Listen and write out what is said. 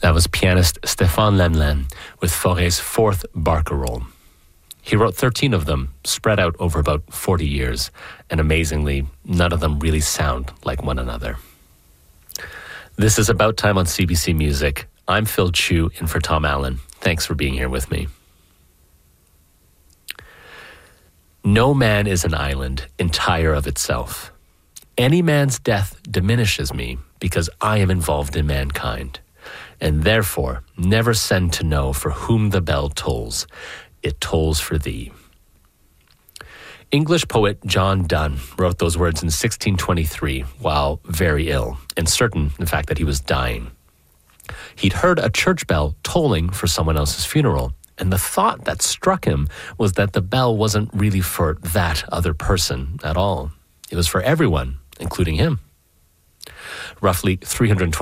That was pianist Stéphane Lemlin with Fauré's fourth barcarolle. He wrote 13 of them, spread out over about 40 years, and amazingly, none of them really sound like one another. This is About Time on CBC Music. I'm Phil Chu in for Tom Allen. Thanks for being here with me. No man is an island, entire of itself. Any man's death diminishes me because I am involved in mankind, and therefore never send to know for whom the bell tolls. It tolls for thee. English poet John Donne wrote those words in 1623 while very ill and certain, in fact, that he was dying. He'd heard a church bell tolling for someone else's funeral, and the thought that struck him was that the bell wasn't really for that other person at all. It was for everyone, including him. Roughly 320